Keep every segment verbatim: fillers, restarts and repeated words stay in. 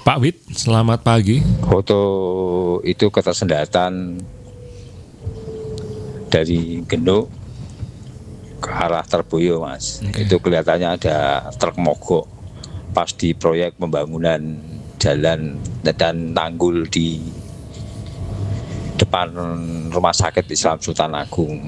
Pak Wid, selamat pagi. Foto itu ketersendatan dari Genuk ke arah Terboyo, Mas. Okay. Itu kelihatannya ada truk mogok pas di proyek pembangunan jalan dan tanggul di depan Rumah Sakit Islam Sultan Agung.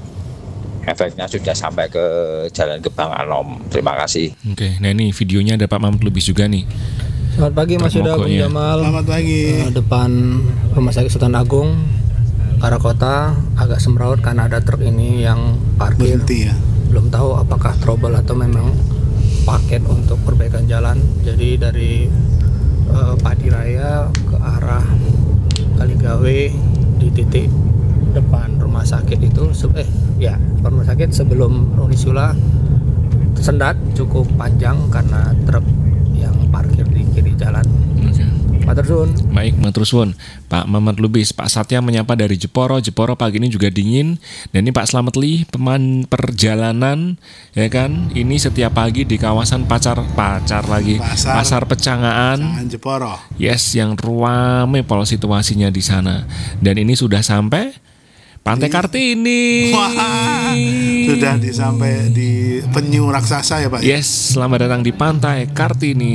Efeknya sudah sampai ke Jalan Gebang Anom. Terima kasih. Oke, nah ini videonya ada Pak Mahmud Lubis juga nih. Selamat pagi Mas Yuda, Bung Jamal. Selamat pagi. Uh, depan Rumah Sakit Sultan Agung, arah kota agak semraut karena ada truk ini yang parkir. Berhenti ya. Belum tahu apakah trouble atau memang paket untuk perbaikan jalan. Jadi dari uh, Padiraya ke arah Kaligawe di titik depan rumah sakit itu eh ya depan rumah sakit sebelum Unisula tersendat cukup panjang karena truk yang parkir di kiri jalan. Okay. Matur suwun. Baik, matur suwun. Pak Mahmud Lubis, Pak Satya menyapa dari Jeporo. Jeporo pagi ini juga dingin. Dan ini Pak Slamet Li, peman perjalanan, ya kan? Ini setiap pagi di kawasan pacar pacar lagi, Pasar, Pasar Pecangaan. Jeporo. Yes, yang ruame pola situasinya di sana. Dan ini sudah sampai Pantai Kartini. Wah, sudah di sampai di penyu raksasa ya Pak? Yes, selamat datang di Pantai Kartini.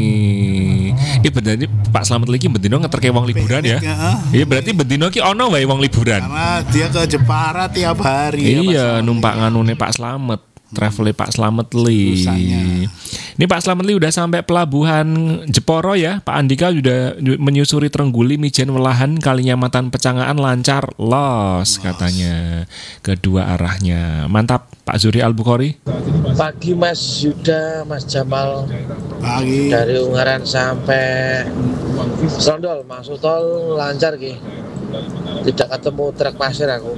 Iya bener ini Pak Slamet lagi bendino ngeterke wong liburan ya. Iya berarti bendino ki ono wae wong liburan. Karena dia ke Jepara tiap hari. Iya, ya, numpak nganune Pak Slamet. Travelnya Pak Slamet Li. Ini Pak Slamet Li udah sampai pelabuhan Jeporo ya. Pak Andika sudah menyusuri Trengguli, Mijen, Welahan, Kalinyamatan, Pecangaan lancar los katanya kedua arahnya. Mantap Pak Zuri Al-Bukhari. Pagi Mas Yuda, Mas Jamal. Pagi. Dari Ungaran sampai Serondol masuk tol lancar ki. Tidak ketemu truk pasir aku.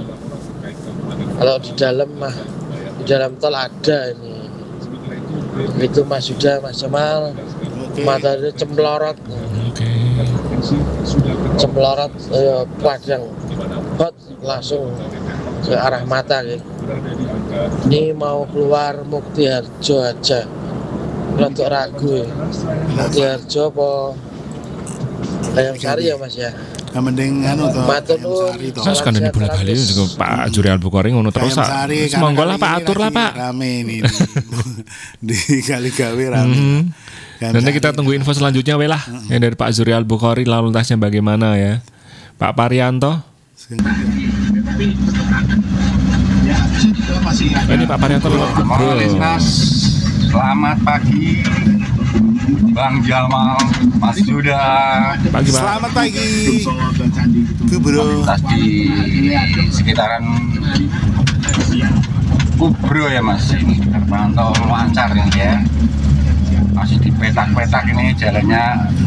Kalau di dalam mah dalam tol ada ini. Itu Mas Yuda, Mas Jamal. Okay. Matahari cemplorot. Okay. Cemplorot eh, padang. Hot langsung ke arah mata gitu. Ini mau keluar Muktiharjo aja. Untuk ragu ya. Muktiharjo apa Ayam Sari ya Mas ya. Yang penting kan untuk saya suka dari bola-bali juga Pak Zuri Al-Bukhari ngono terus. Semoga lah Pak atur lah Pak. Rame ini di, di Kaligawe rame. Mm-hmm. Nanti kita tunggu info selanjutnya weh lah. Mm-hmm. Yang dari Pak Zuri Al-Bukhari lalu lintasnya bagaimana ya. Pak Parianto. Ini Pak Parianto lewat Google. Selamat pagi Bang Jamal, Mas Yuda. Pagi, Bang. Selamat pagi Kubro. Lintas di sekitaran Kubro ya Mas. Ini terpantau lancar ini ya. Masih di petak-petak ini jalannya.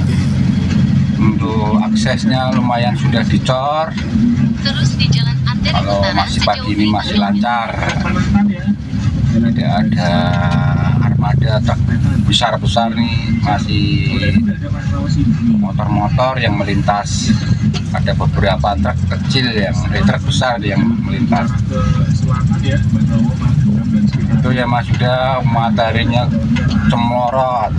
Untuk aksesnya lumayan sudah dicor. Terus di Jalan Arteri Kalau masih pagi ini masih lancar. Tidak ada armada truk besar-besar nih, masih motor-motor yang melintas. Ada beberapa truk kecil yang eh, truk besar yang melintas. Itu ya Mas, sudah mataharinya cemlorot.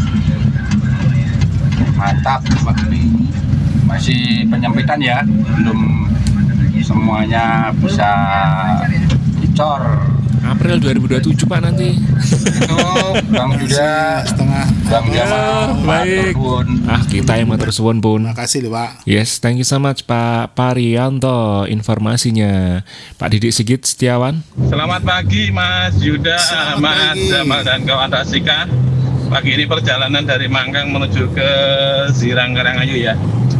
Mantap, masih penyempitan ya, belum semuanya bisa dicor. April dua ribu dua puluh tujuh Pak nanti. Itu Bang Yuda setengah Bang Jamal. Baik. Ah kita yang matur suwun pun. Terima kasih loh Pak. Yes, thank you so much Pak Parianto informasinya. Pak Didik Sigit Setiawan. Selamat pagi Mas Yuda, Selamat Mas pagi. Jamal dan kawan Tasika. Pagi ini perjalanan dari Mangkang menuju ke Zirang Karangayu ya.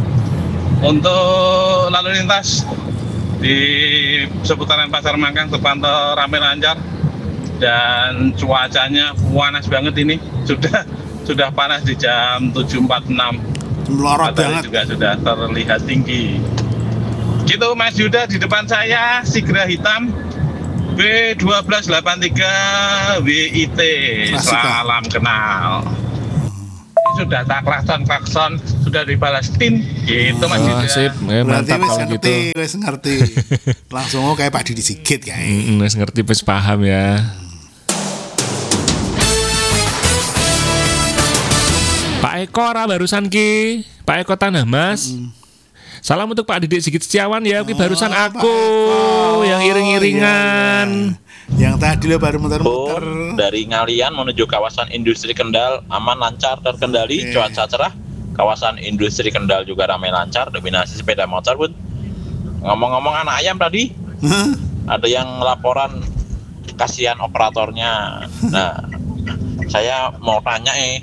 Untuk lalu lintas di seputaran Pasar Mangkang terpantau ramai lancar dan cuacanya panas banget ini, sudah sudah panas di jam tujuh empat puluh enam. Melorot banget. Juga sudah terlihat tinggi. Gitu Mas Yuda, di depan saya Sigra hitam B satu dua delapan tiga W I T. Salam kenal. Sudah tak klakson-klakson, sudah dibalas tin gitu Mas Yuda. Oh, sip, ya, mantap kalau kalau ngerti, gitu. wes ngerti. Langsung oh, kayak Pak Didi Sigit kayak. Mm, wes ngerti, wes paham ya. Pak Eko ra barusan ki, Pak Eko Tanah Mas. Mm. Salam untuk Pak Didik Sigit Setiawan ya, ki barusan Oh, aku Eko. yang iring-iringan. Iya, iya. Yang tadi lo baru muter-muter. Oh, dari Ngalian menuju kawasan industri Kendal aman, lancar, terkendali, Oke. cuaca cerah. Kawasan industri Kendal juga ramai lancar, dominasi sepeda motor pun. Ngomong-ngomong anak ayam tadi, ada yang laporan kasihan operatornya. Nah, saya mau tanya eh,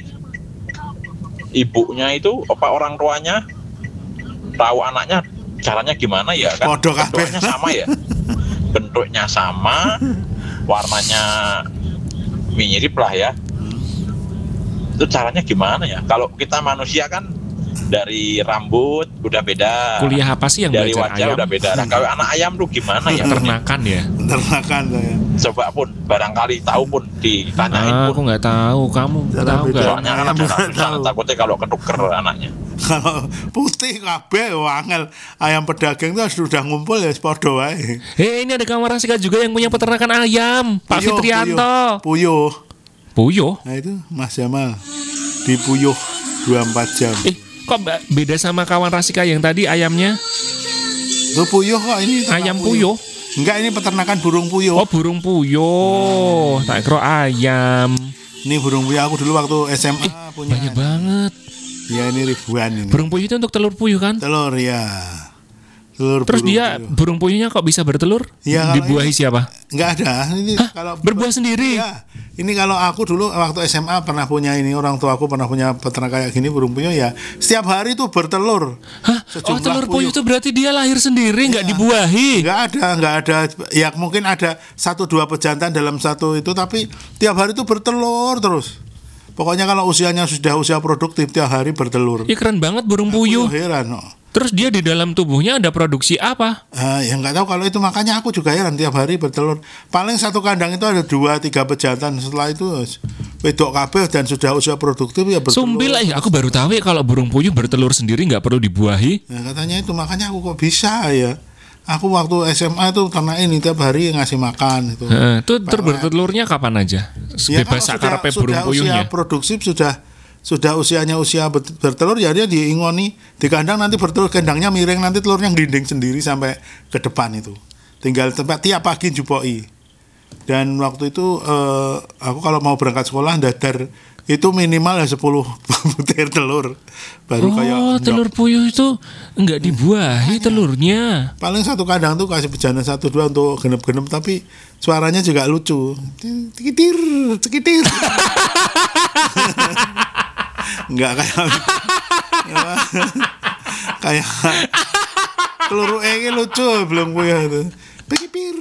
ibunya itu apa orang tuanya tahu anaknya caranya gimana ya kan? Podo kabeh. Bentuknya sama ya, bentuknya sama, warnanya mirip lah ya. Itu caranya gimana ya? Kalau kita manusia kan dari rambut udah beda. Kuliah apa sih yang dari belajar wajah ayam? udah beda. Nah, kalau anak ayam tuh gimana ya? Ternakan ya. Ternakan saya. Coba pun barangkali tahu pun ditanyain Ah, pun. aku nggak tahu, kamu Cara tahu beda. nggak? Soalnya kan Ayam ada nggak ratusan, tahu. takutnya kalau ketuker anaknya. Kalau putih kabeh wangel. Ayam pedagang itu sudah ngumpul ya podo wae. Hei, ini ada kawan Rasika juga yang punya peternakan ayam, Pak Puyuh, Fitrianto. Puyuh. Puyuh. Nah itu Mas Jamal di Puyuh dua puluh empat jam. Eh, kok ba- beda sama kawan Rasika yang tadi ayamnya? Itu puyuh kok ini ternak Ayam puyuh. Enggak, ini peternakan burung puyuh. Oh, burung puyuh. Tak kira ayam. Ini burung puyuh aku dulu waktu S M A punya. Banyak banget. Ya ini ribuan ini. Burung puyuh itu untuk telur puyuh kan? Telur ya. Telur Terus burung dia puyuh. burung puyuhnya kok bisa bertelur? Iya, kalau Dibuahi ini- siapa? Enggak ada. Ini Hah? kalau Berbuah sendiri? Ya. Ini kalau aku dulu waktu S M A pernah punya ini, orang tua aku pernah punya peternak kayak gini burung puyuh ya. Setiap hari tuh bertelur. Hah? Oh, Sejumlah telur puyuh puyuh. itu berarti dia lahir sendiri, nggak Iya. dibuahi. Enggak ada, enggak ada. Ya mungkin ada satu dua pejantan dalam satu itu, tapi tiap hari tuh bertelur terus. Pokoknya kalau usianya sudah usia produktif tiap hari bertelur. Ih, keren banget burung Aku puyuh. heran. Oh. Terus dia di dalam tubuhnya ada produksi apa? Ah, ya nggak tahu kalau itu, makanya aku juga heran tiap hari bertelur. Paling satu kandang itu ada dua tiga pejantan. Setelah itu wedok kabeh dan sudah usia produktif ya bertelur. Sumbil, eh, aku baru tahu ya kalau burung puyuh bertelur sendiri nggak perlu dibuahi. Nah, katanya itu, makanya aku kok bisa ya. Aku waktu S M A itu ternak ini tiap hari ngasih makan itu. Heeh, itu Pak, bertelurnya kapan aja? Ya, Bebas kalau sakarepe sudah, burung sudah puyuhnya. usia produktif sudah sudah usianya usia ber- bertelur ya dia diingoni di kandang, nanti bertelur kandangnya miring, nanti telurnya glinding sendiri sampai ke depan itu. Tinggal tempat tiap pagi jupoi. Dan waktu itu eh, aku kalau mau berangkat sekolah dadar itu minimal ya sepuluh butir telur baru kayak Oh, ndok. telur puyuh itu nggak dibuahi telurnya. Paling satu kandang tuh kasih pejantan satu dua untuk genep-genep, tapi suaranya juga lucu. Cekitir, cekitir. Enggak kayak kayak telur ini lucu belum punya itu. Pikir,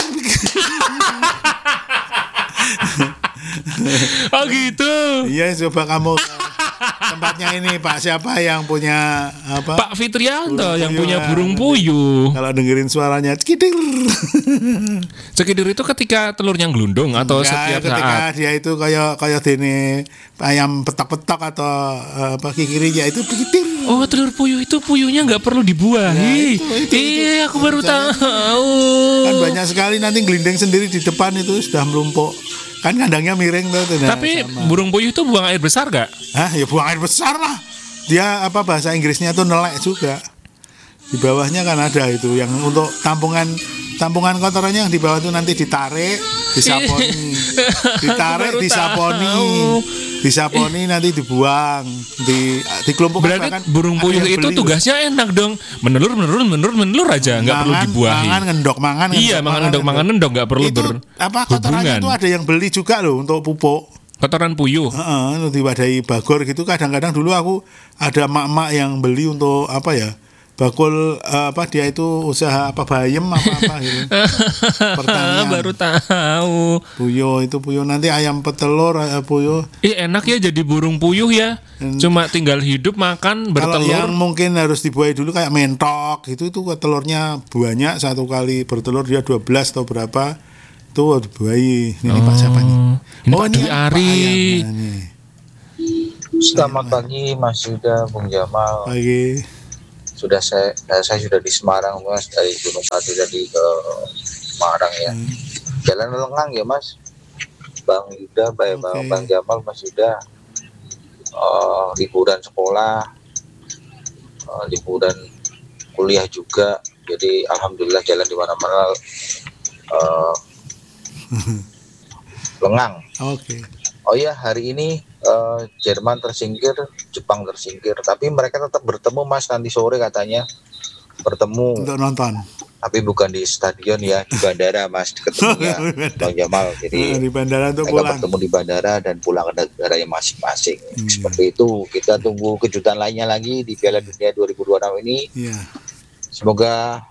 Oh gitu. iya, coba kamu ke tempatnya ini Pak siapa yang punya apa? Pak Fitrianto Burung yang puyuh, punya ya. burung puyuh. Kalau dengerin suaranya cekitir. Cekidir itu ketika telurnya gelundung atau Enggak, setiap ketika saat? dia itu kayak kayak dene ayam petak-petak atau eh, apa kikiri ya itu begitu. Oh, telur puyuh itu puyuhnya nggak perlu dibuahi. Nah, itu, itu, Iya, itu. aku baru Jangan- tahu. Kan banyak sekali nanti gelinding sendiri di depan itu sudah melumpuk. Kan kandangnya miring tuh. tuh. Nah, Tapi sama. burung puyuh itu buang air besar gak? Hah, ya buang air besar lah. Dia apa bahasa Inggrisnya tuh nelek juga. Di bawahnya kan ada itu yang untuk tampungan tampungan kotorannya yang di bawah itu nanti ditarik, disaponi. Ditarik, Baru disaponi. tahu. Disaponi nanti dibuang, di dikelompokkan. Berarti bahkan burung ada puyuh yang itu beli. tugasnya enak dong. Menelur, menelur, menelur, menelur aja, nggak perlu Mangan, dibuahi. Mangan ngendok, mangan. Iya, mangan endok, mangan endok, nggak perlu Itu apa kotorannya berhubungan. itu ada yang beli juga loh untuk pupuk. Kotoran puyuh. Heeh, untuk diwadahi bagor gitu. Kadang-kadang dulu aku ada mak-mak yang beli untuk apa ya? Bakul eh, apa dia itu usaha apa bayem apa apa gitu. Pertanian. Baru tahu. Puyuh itu puyuh nanti ayam petelur eh, puyuh. Ih, enak ya jadi burung puyuh ya. Cuma tinggal hidup, makan, Kalau yang bertelur. mungkin harus dibuahi dulu kayak mentok gitu itu telurnya banyak, satu kali bertelur dia dua belas atau berapa itu dibuahi. Ini Pak siapa nih? Ini Pak Dwi Pak Ari. Ayam. Nah, ini. Selamat pagi Mas Yuda, Bung Jamal. Pagi. Sudah saya eh, saya sudah di Semarang Mas, dari Gunung Pati tadi ke Semarang ya. Jalan lengang ya Mas. Bang Yuda, Bang, Oke. Bang Jamal, Mas Yuda. uh, liburan sekolah, uh, liburan kuliah juga. Jadi alhamdulillah jalan di mana-mana uh, lengang. Oke. Oh iya, hari ini uh, Jerman tersingkir, Jepang tersingkir, tapi mereka tetap bertemu Mas nanti sore katanya bertemu Untuk nonton. tapi bukan di stadion ya, di bandara Mas, ketemunya Bang Jamal. Jadi di bandara untuk mereka pulang. bertemu di bandara dan pulang ke negaranya masing-masing. Hmm. Seperti itu. Kita tunggu kejutan lainnya lagi di Piala Dunia dua ribu dua puluh enam ini. Iya. Semoga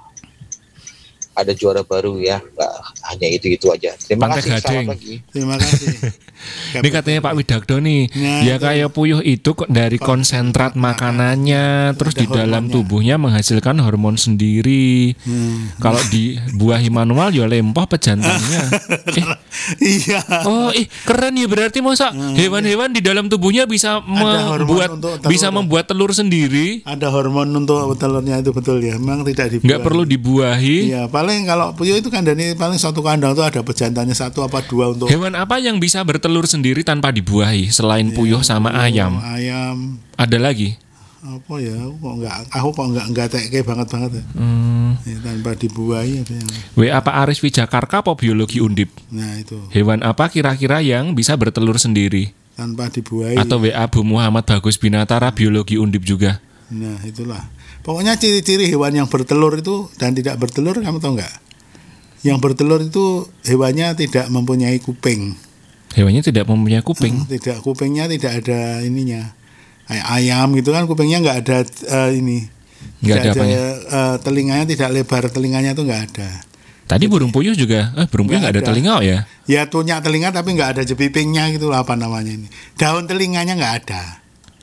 ada juara baru ya, nggak hanya itu-itu aja. Terima Pantai kasih, Gading. selamat pagi. Terima kasih. Ini katanya Pak Widagdo nih, Nah, ya itu. kayak puyuh itu kok dari konsentrat makanannya, terus Ada di dalam hormonnya. tubuhnya menghasilkan hormon sendiri. Hmm. Kalau dibuahi manual ya lempoh pejantangnya. eh, Iya. oh, ih keren ya, berarti masa hewan-hewan di dalam tubuhnya bisa hormon membuat untuk telur. bisa membuat telur sendiri, Ada hormon untuk telurnya itu betul ya. Memang tidak dibuahi. nggak perlu dibuahi. Iya, paling kalau puyuh itu kandangnya paling satu kandang itu ada pejantannya satu apa dua untuk Hewan apa yang bisa bertelur sendiri tanpa dibuahi selain puyuh sama ayam? ayam. Ada lagi? Apa ya? Aku kok enggak aku kok enggak enggak teke banget banget ya. Hmm. Ya, tanpa dibuahi ada yang. W apa Aris Wijakarta apa biologi undip? Nah, itu Hewan apa kira-kira yang bisa bertelur sendiri? tanpa dibuahi. Atau W A Bu Muhammad Bagus Binatara biologi undip juga? Nah, itulah. Pokoknya ciri-ciri hewan yang bertelur itu dan tidak bertelur kamu tahu enggak? Yang bertelur itu hewannya tidak mempunyai kuping. Hewannya tidak mempunyai kuping. Tidak, kupingnya tidak ada ininya. Kayak ayam gitu kan kupingnya nggak ada uh, ini. Nggak ada Tidak apanya? uh, telinganya tidak lebar, telinganya tuh nggak ada. Tadi burung puyuh juga, eh burung puyuh Nggak nggak ada ada. telinga oh ya? Ya punya telinga tapi nggak ada jepipingnya gitu lah, apa namanya ini. Daun telinganya nggak ada.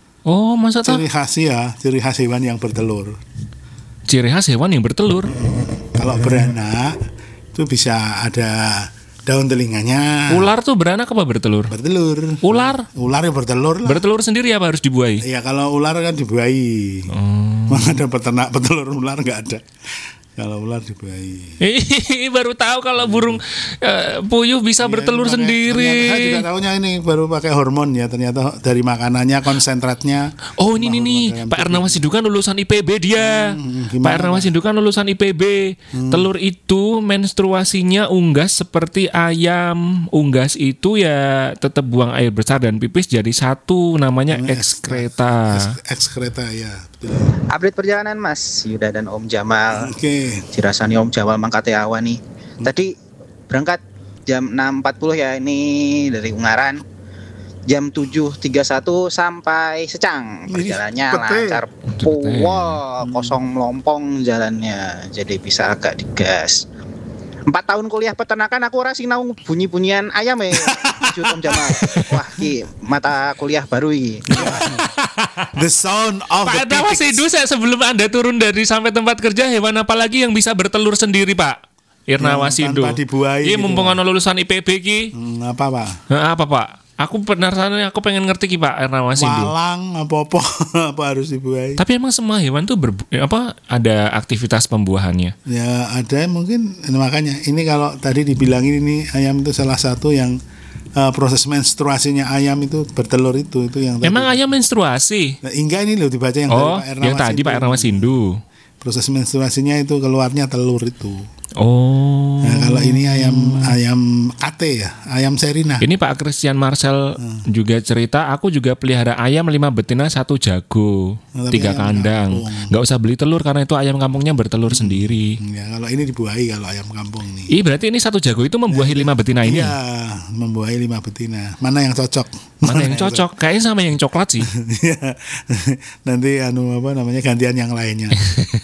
Oh masa tak? Ciri khas ya, ciri khas hewan yang bertelur. Ciri khas hewan yang bertelur. Kalau beranak itu bisa ada daun telinganya. Ular tuh beranak apa bertelur? Bertelur. Ular? Ular yang bertelur lah. Bertelur sendiri apa harus dibuahi? Iya, kalau ular kan dibuahi. Oh. Mana ada peternak petelur ular nggak ada. Kalau ular dibuahi. Ih, baru tahu kalau burung eh, puyuh bisa Iya, bertelur pakai- sendiri. Ternyata saya juga tahunya ini baru pakai hormon ya, ternyata dari makanannya konsentratnya. Oh ini nih nih Pak Ernawan Sindukan lulusan I P B dia. Hmm, Pak gimana, Ernawan Sindukan lulusan I P B. Telur itu menstruasinya unggas seperti ayam. Unggas itu ya tetap buang air besar dan pipis jadi satu, namanya Namanya ekskreta. Ekskreta ya, betul. Update perjalanan Mas Yuda dan Om Jamal. Oke. Dirasani Om Jamal mangkate awan nih. Tadi berangkat jam enam empat puluh ya ini dari Ungaran. Jam tujuh tiga puluh satu sampai Secang. Ih, Perjalanannya cepet. lancar. Cepet. Wow, kosong melompong jalannya. Jadi bisa agak digas. Empat tahun kuliah peternakan aku ora sinau bunyi-bunyian ayam ya. Lanjut Om Jamal. Wah, ki mata kuliah baru iki. The sound of Pak the Ernawan pipiks. Sindu, saya sebelum Anda turun dari sampai tempat kerja, hewan apa lagi yang bisa bertelur sendiri Pak? Irnawan Yang Sindu. tanpa dibuahi Iya gitu. mumpung ana lulusan I P B ki. Hmm, apa Pak? Nah, apa Pak? Aku penasaran, aku pengen ngerti ki Pak Ernawan Sindu. Malang apa-apa apa harus dibuahi? Tapi emang semua hewan tuh ber, apa ada aktivitas pembuahannya? Ya ada mungkin, makanya ini kalau tadi dibilangin ini ayam itu salah satu yang uh, proses menstruasinya ayam itu bertelur itu itu yang tadi. Emang ayam menstruasi? Nah, hingga ini loh dibaca yang Oh, dari Pak Ernawan yang tadi Sindu. Pak Ernawan Sindu. Proses menstruasinya itu keluarnya telur itu. Oh. Nah, kalau ini ayam ayam K T ya, ayam Serina. Ini Pak Christian Marcel Hmm. juga cerita, aku juga pelihara ayam lima betina satu jago, Oh, tapi tiga ayam kandang. kampung. Nggak usah beli telur karena itu ayam kampungnya bertelur sendiri. Ya, kalau ini dibuahi kalau ayam kampung nih. Ih, berarti ini satu jago itu membuahi lima betina ini. Iya, membuahi lima betina. Mana yang cocok? Mana yang cocok? Kayaknya sama yang coklat sih. Iya. Nanti anu apa namanya gantian yang lainnya.